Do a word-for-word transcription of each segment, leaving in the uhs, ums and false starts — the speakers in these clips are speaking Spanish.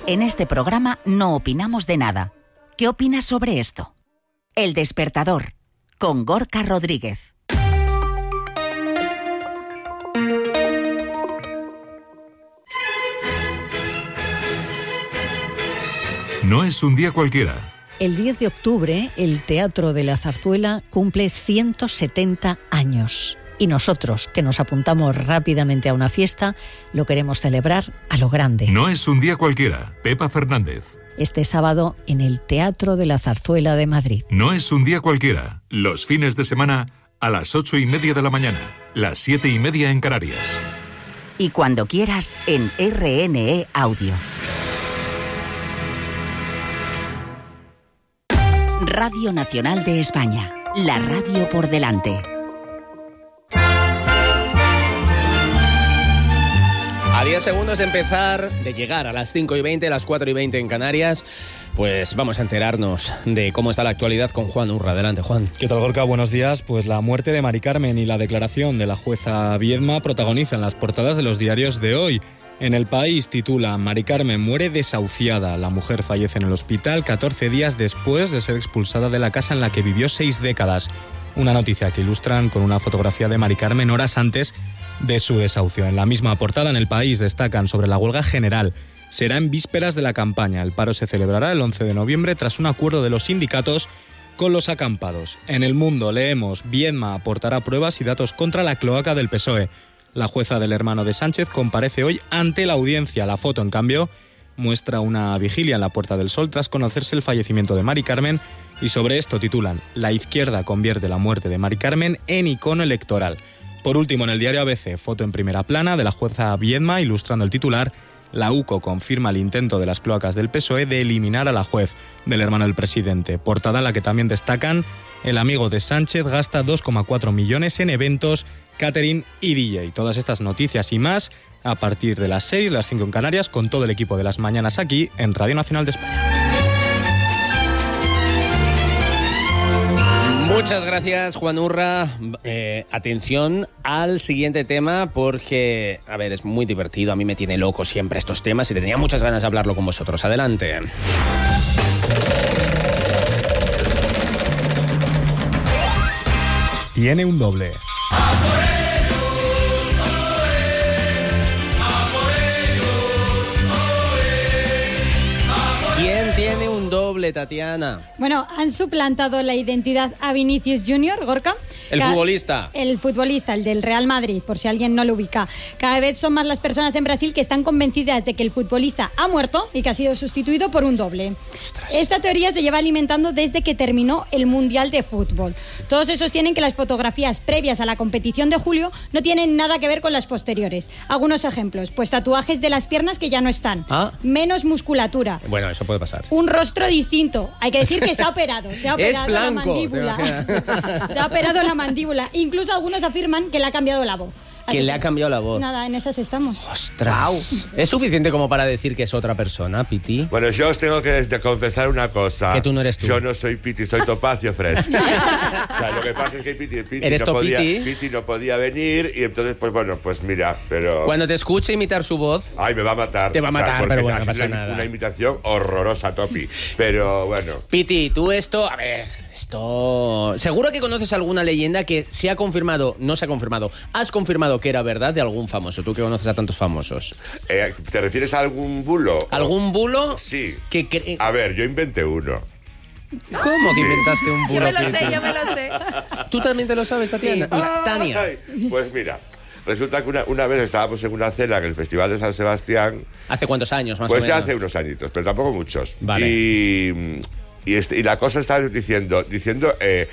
En este programa no opinamos de nada. ¿Qué opinas sobre esto? El Despertador, con Gorka Rodríguez. No es un día cualquiera. El diez de octubre, el Teatro de la Zarzuela cumple ciento setenta años. Y nosotros, que nos apuntamos rápidamente a una fiesta, lo queremos celebrar a lo grande. No es un día cualquiera. Pepa Fernández. Este sábado en el Teatro de la Zarzuela de Madrid. No es un día cualquiera. Los fines de semana a las ocho y media de la mañana, las siete y media en Canarias. Y cuando quieras en R N E Audio. Radio Nacional de España. La radio por delante. A diez segundos de empezar, de llegar a las cinco y veinte, las cuatro y veinte en Canarias, pues vamos a enterarnos de cómo está la actualidad con Juan Urra. Adelante, Juan. ¿Qué tal, Gorka? Buenos días. Pues la muerte de Mari Carmen y la declaración de la jueza Viedma protagonizan las portadas de los diarios de hoy. En El País titula: Mari Carmen muere desahuciada. La mujer fallece en el hospital catorce días después de ser expulsada de la casa en la que vivió seis décadas. Una noticia que ilustran con una fotografía de Mari Carmen horas antes de su desahucio. En la misma portada, en El País, destacan sobre la huelga general. Será en vísperas de la campaña. El paro se celebrará el once de noviembre tras un acuerdo de los sindicatos con los acampados. En El Mundo leemos: Viedma aportará pruebas y datos contra la cloaca del P S O E. La jueza del hermano de Sánchez comparece hoy ante la audiencia. La foto, en cambio, muestra una vigilia en la Puerta del Sol tras conocerse el fallecimiento de Mari Carmen, y sobre esto titulan: La izquierda convierte la muerte de Mari Carmen en icono electoral. Por último, en el diario A B C, foto en primera plana de la jueza Viedma ilustrando el titular: La U C O confirma el intento de las cloacas del P S O E de eliminar a la juez del hermano del presidente. Portada en la que también destacan: el amigo de Sánchez gasta dos coma cuatro millones en eventos, catering y D J. Todas estas noticias y más a partir de las seis, las cinco en Canarias, con todo el equipo de las mañanas aquí en Radio Nacional de España. Muchas gracias, Juan Urra. Eh, atención al siguiente tema porque, a ver, es muy divertido. A mí me tiene loco siempre estos temas y tenía muchas ganas de hablarlo con vosotros. Adelante. Tiene un doble. ¿Quién tiene un doble, Tatiana? Bueno, han suplantado la identidad a Vinicius Junior, Gorka. El Cada, futbolista. El futbolista, el del Real Madrid, por si alguien no lo ubica. Cada vez son más las personas en Brasil que están convencidas de que el futbolista ha muerto y que ha sido sustituido por un doble. Ostras. Esta teoría se lleva alimentando desde que terminó el Mundial de Fútbol. Todos esos sostienen que las fotografías previas a la competición de julio no tienen nada que ver con las posteriores. Algunos ejemplos: pues tatuajes de las piernas que ya no están, ¿Ah? menos musculatura. Bueno, eso puede pasar. Un rostro distinto. Hay que decir que se ha operado. Se ha operado es blanco, la mandíbula. Se ha operado la mandíbula. Incluso algunos afirman que le ha cambiado la voz. Que le ha cambiado la voz. Nada, en esas estamos. ¡Ostras! Wow. ¿Es suficiente como para decir que es otra persona, Piti? Bueno, yo os tengo que confesar una cosa. Que tú no eres tú. Yo no soy Piti, soy Topacio Fresh. O sea, lo que pasa es que Piti, Piti, ¿Eres no podía, Piti? Piti no podía venir y entonces, pues bueno, pues mira, pero... Cuando te escuche imitar su voz... Ay, me va a matar. Te va a matar, o sea, pero bueno, no pasa una, nada. Una imitación horrorosa, Topi. Pero bueno... Piti, tú esto... A ver... Esto... Seguro que conoces alguna leyenda que se ha confirmado, no se ha confirmado, has confirmado que era verdad de algún famoso, tú que conoces a tantos famosos. Eh, ¿Te refieres a algún bulo? ¿Algún bulo? Sí. Que cre... A ver, yo inventé uno. ¿Cómo que inventaste un bulo? Yo me lo Piti? sé, yo me lo sé. ¿Tú también te lo sabes, Tatiana? Sí. La- Tania. Ay, pues mira, resulta que una, una vez estábamos en una cena en el Festival de San Sebastián. ¿Hace cuántos años, más Pues o menos? ya hace unos añitos, pero tampoco muchos. Vale. Y, y, este, y la cosa está diciendo, diciendo eh,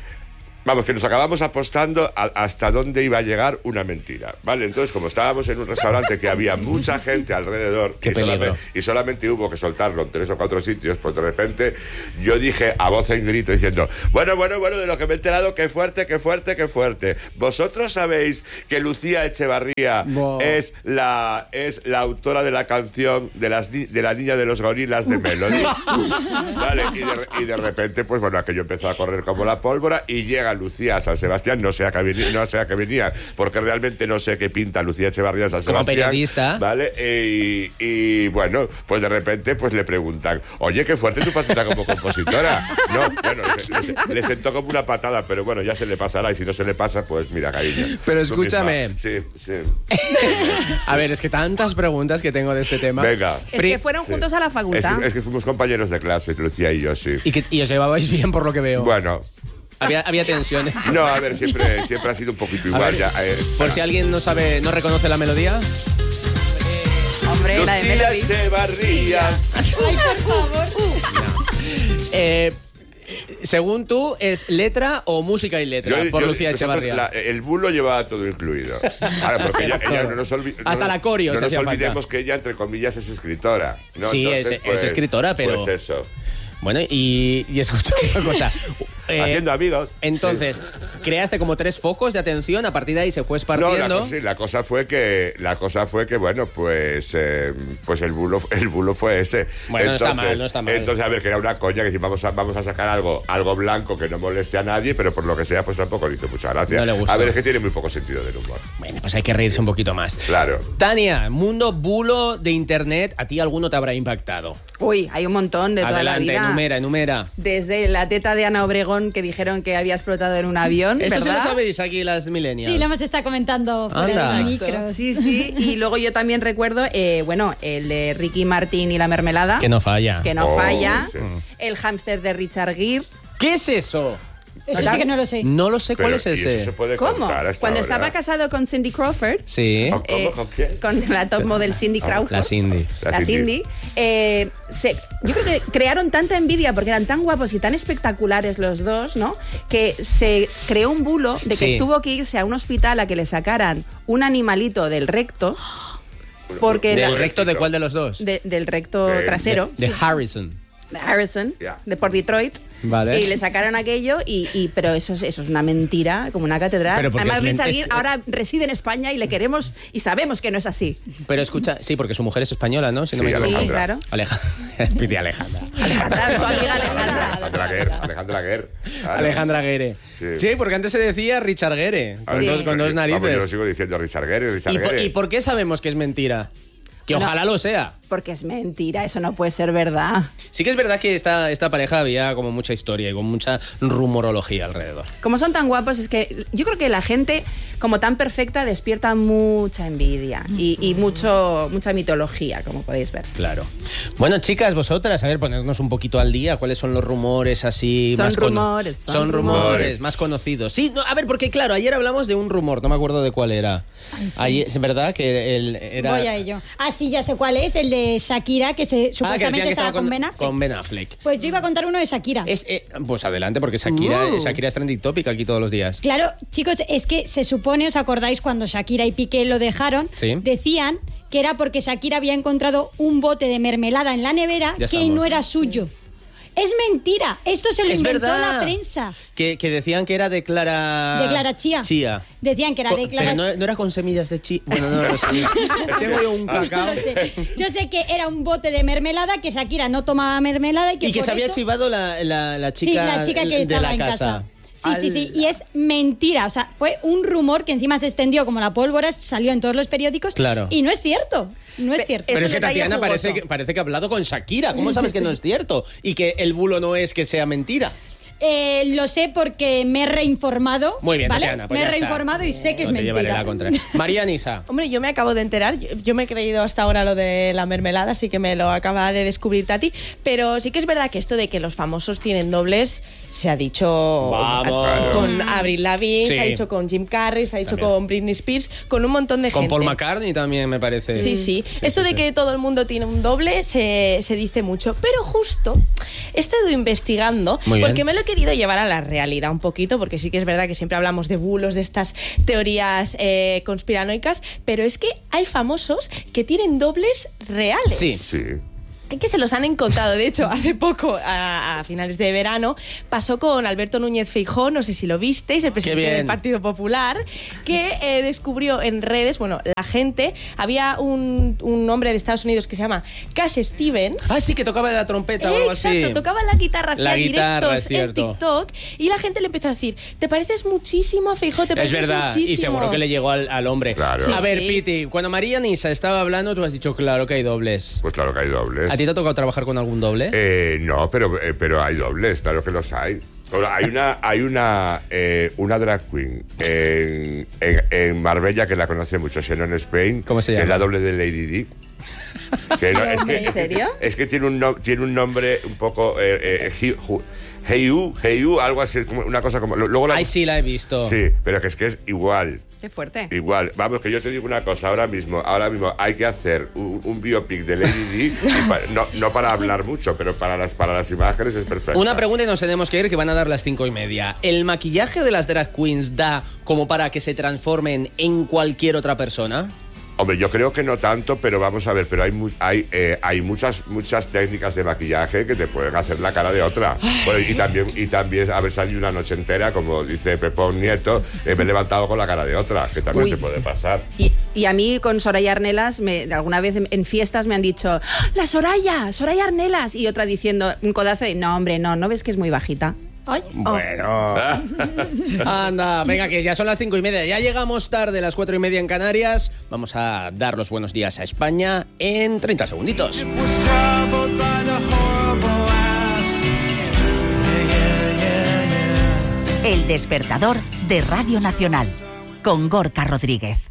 vamos, que nos acabamos apostando a, hasta dónde iba a llegar una mentira, ¿vale? Entonces, como estábamos en un restaurante que había mucha gente alrededor Qué y, solamente, peligro. y solamente hubo que soltarlo en tres o cuatro sitios, pues de repente yo dije a voz en grito diciendo: bueno, bueno, bueno, de lo que me he enterado, qué fuerte, qué fuerte, qué fuerte. ¿Vosotros sabéis que Lucía Echevarría Wow. es la es la autora de la canción de, las, ni- de la niña de los gorilas de Melody? Vale, y de, y de repente, pues bueno, aquello empezó a correr como la pólvora y llegan a Lucía a San Sebastián, no sé a qué venía, no sé a qué venía, porque realmente no sé qué pinta Lucía Echevarría a San Como Sebastián. periodista. ¿Vale? Eh, y, y bueno, pues de repente pues le preguntan, oye, qué fuerte tu faceta como compositora. No, bueno, le, le, le sentó como una patada, pero bueno, ya se le pasará, y si no se le pasa, pues mira, cariño. Pero escúchame. Sí, sí. A ver, es que tantas preguntas que tengo de este tema. Venga. Es que fueron juntos sí. a la facultad. Es que, es que fuimos compañeros de clase, Lucía y yo, sí. Y, que, y os llevabais bien por lo que veo. Bueno. Había, había tensiones. No, a ver, siempre, siempre ha sido un poquito igual. Ver, ya, eh, por si alguien no sabe, no reconoce la melodía. Hombre, Lucía la de Melody. Echevarría. Ay, por favor. No. Eh, según tú, ¿es letra o música y letra? Yo, por yo, Lucía Echevarría. La, el bulo llevaba todo incluido. Ahora, porque ella, ella no nos olvidemos. Hasta no, la coreo no se nos hacía olvidemos falta. que ella, entre comillas, es escritora, ¿no? Sí, Entonces, es, pues, es escritora, pero. Pues eso. Bueno, y, y escucha una cosa. Eh, Haciendo amigos. Entonces, creaste como tres focos de atención, a partir de ahí se fue esparciendo. No, la cosa, sí, la cosa fue que, la cosa fue que, bueno, pues, eh, pues el bulo, el bulo fue ese. Bueno, entonces, no está mal, no está mal. Entonces, a ver, que era una coña que si vamos a, vamos a sacar algo, algo blanco que no moleste a nadie, pero por lo que sea, pues tampoco le hizo mucha gracia. No le gustó. A ver, es que tiene muy poco sentido del humor. Bueno, pues hay que reírse un poquito más. Claro. Tania, mundo bulo de internet, ¿a ti alguno te habrá impactado? Uy, hay un montón de toda Adelante, la vida. enumera, enumera. Desde la teta de Ana Obregón que dijeron que había explotado en un avión, Esto sí ¿verdad? lo sabéis aquí las millennials. Sí, lo hemos estado comentando por Anda. el micro. Sí, sí. Y luego yo también recuerdo, eh, bueno, el de Ricky Martin y la mermelada. Que no falla. Que no Oh, falla. sí. El hámster de Richard Gere. ¿Qué es eso? Eso sí que no lo sé. No lo sé Pero, cuál es ¿y eso ese. se puede ¿Cómo? contar hasta Cuando ahora? estaba casado con Cindy Crawford. Sí. ¿Cómo? eh, ¿Con quién? con la top model Cindy Crawford. La Cindy. La La Cindy. Cindy. eh, se- yo creo que crearon tanta envidia porque eran tan guapos y tan espectaculares los dos, ¿no? Que se creó un bulo de que Sí. tuvo que irse a un hospital a que le sacaran un animalito del recto. Porque ¿Del la- recto de cuál de los dos? de- del recto De- trasero. De Harrison. de Harrison, Ya. de por Detroit. Vale. Y le sacaron aquello, y, y pero eso, es- eso es una mentira, como una catedral. Pero porque Además, es men- Richard es- Gere ahora reside en España y le queremos y sabemos que no es así. Pero escucha, sí, porque su mujer es española, ¿no? Si no Sí, me equivoco. Sí, Alejandra. claro. Alejandra. Pide Alejandra. Alejandra, su amiga Alejandra. Alejandra Guerre. Alejandra Guerre. Claro. Alejandra Guerre. Sí. Sí. porque antes se decía Richard Guerre, A con, ver, dos, con dos vamos, yo lo narices. sigo diciendo Richard Guerre, Richard ¿Y por, Guerre. ¿Y por qué sabemos que es mentira? Que No. ojalá lo sea. Porque es mentira, eso no puede ser verdad. Sí que es verdad que esta, esta pareja había como mucha historia y con mucha rumorología alrededor. Como son tan guapos, es que yo creo que la gente, como tan perfecta, despierta mucha envidia y, y mucho, mucha mitología, como podéis ver. Claro. Bueno, chicas, vosotras, a ver, ponernos un poquito al día. ¿Cuáles son los rumores así Son más cono- rumores, son Son rumores, rumores. más conocidos. Sí, no, a ver, porque claro, ayer hablamos de un rumor, no me acuerdo de cuál era. Ay, sí. Ayer, es verdad que el, era... Voy a ello. Ah, sí, ya sé cuál es, el de Shakira, que se, Ah, que supuestamente decían que estaba estaba con Ben Affleck. con Ben Affleck. Pues yo iba a contar uno de Shakira. Es, eh, pues adelante, porque Shakira, Uh. Shakira es trending topic aquí todos los días. Claro, chicos, es que se supone, ¿os acordáis cuando Shakira y Piqué lo dejaron? Sí. Decían que era porque Shakira había encontrado un bote de mermelada en la nevera Ya que estamos. no era suyo. Es mentira, esto se lo Es inventó verdad. la prensa. Que, que decían que era de Clara... De Clara Chía. Chía. Decían que era Co- de Clara Pero no, no era con semillas de chía. Bueno, no lo sé. Tengo yo un cacao. No sé. Yo sé que era un bote de mermelada, que Shakira no tomaba mermelada y que, Y que por se había eso- chivado la, la, la chica, Sí, la chica que de estaba la en casa. casa. Sí, sí, sí, y es mentira, o sea, fue un rumor que encima se extendió como la pólvora, salió en todos los periódicos, Claro. y no es cierto, no es Pe- cierto. Es Pero es un que detalle Tatiana jugoso. parece que, parece que ha hablado con Shakira. ¿Cómo sabes que no es cierto? Y que el bulo no es que sea mentira. Eh, lo sé porque me he reinformado. Muy bien, ¿vale? Tatiana, pues me he ya está. reinformado y sé que No es te llevaré mentira. la contraria. María Nisa. Hombre, yo me acabo de enterar, yo, yo me he creído hasta ahora lo de la mermelada, así que me lo acaba de descubrir Tati, pero sí que es verdad que esto de que los famosos tienen dobles se ha dicho Vamos. a- con Avril Lavigne, Sí. se ha dicho con Jim Carrey, se ha dicho También. con Britney Spears, con un montón de Con gente. Paul McCartney también me parece. Sí, sí. Esto sí, de sí. que todo el mundo tiene un doble se, se dice mucho, pero justo he estado investigando Muy bien. porque me lo he querido llevar a la realidad un poquito, porque sí que es verdad que siempre hablamos de bulos, de estas teorías eh, conspiranoicas, pero es que hay famosos que tienen dobles reales. Sí. Sí. que se los han encontrado. De hecho, hace poco, a, a finales de verano, pasó con Alberto Núñez Feijóo, no sé si lo visteis, el presidente del Partido Popular, que eh, descubrió en redes, bueno, la gente, había un, un hombre de Estados Unidos que se llama Cash Stevens. Ah, sí, que tocaba la trompeta o algo así. Exacto, tocaba la guitarra, hacía la guitarra, directos en TikTok, y la gente le empezó a decir, te pareces muchísimo a Feijóo, te pareces Es verdad, muchísimo. y seguro que le llegó al, al hombre. Claro. Sí, a ver, sí. Piti, cuando María Nisa estaba hablando, tú has dicho, claro que hay dobles. Pues claro que hay dobles. ¿A ti te ha tocado trabajar con algún doble? Eh, no, pero, eh, pero hay dobles, claro que los hay. Hay una, hay una, eh, una drag queen en, en, en Marbella que la conoce mucho, Shannon Spain. ¿Cómo se llama? Que es la doble de Lady Di. Que no, es que, ¿En serio? Es que tiene un, no, tiene un nombre un poco... Eh, eh, Heyu, Heyu, algo así, como una cosa como... Luego la, Ay, sí, la he visto. Sí, pero que es que es igual. Qué fuerte. Igual, vamos, que yo te digo una cosa, ahora mismo, ahora mismo hay que hacer un, un biopic de Lady Di, y pa, no, no para hablar mucho, pero para las, para las imágenes es perfecto. Una pregunta y nos tenemos que ir, que van a dar las cinco y media. ¿El maquillaje de las drag queens da como para que se transformen en cualquier otra persona? Hombre, yo creo que no tanto, pero vamos a ver, pero hay mu hay, eh, hay muchas muchas técnicas de maquillaje que te pueden hacer la cara de otra. Bueno, y también y también haber salido una noche entera, como dice Pepón Nieto, eh, me he levantado con la cara de otra, que también Uy. te puede pasar. Y, y a mí con Soraya Arnelas, me, alguna vez en, en fiestas me han dicho, ¡Ah, la Soraya, Soraya Arnelas, y otra diciendo, un codazo de, no hombre, no, ¿no ves que es muy bajita? Ay, Bueno. Anda, venga, que ya son las cinco y media. Ya llegamos tarde, las cuatro y media en Canarias. Vamos a dar los buenos días a España en treinta segunditos. El despertador de Radio Nacional con Gorka Rodríguez.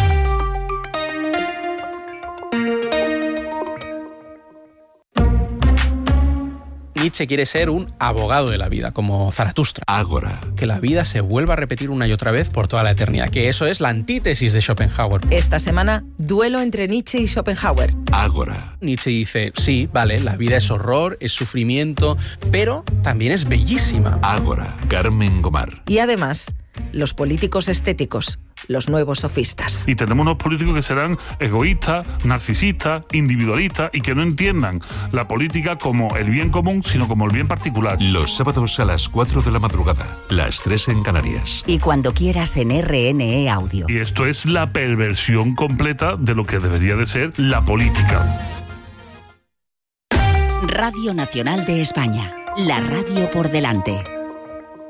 Nietzsche quiere ser un abogado de la vida, como Zaratustra. Ágora. Que la vida se vuelva a repetir una y otra vez por toda la eternidad, que eso es la antítesis de Schopenhauer. Esta semana, duelo entre Nietzsche y Schopenhauer. Ágora. Nietzsche dice, sí, vale, la vida es horror, es sufrimiento, pero también es bellísima. Ágora. Carmen Gomar. Y además, los políticos estéticos, los nuevos sofistas. Y tenemos unos políticos que serán egoístas, narcisistas, individualistas y que no entiendan la política como el bien común, sino como el bien particular. Los sábados a las cuatro de la madrugada, las tres en Canarias. Y cuando quieras en R N E Audio. Y esto es la perversión completa de lo que debería de ser la política. Radio Nacional de España, la radio por delante.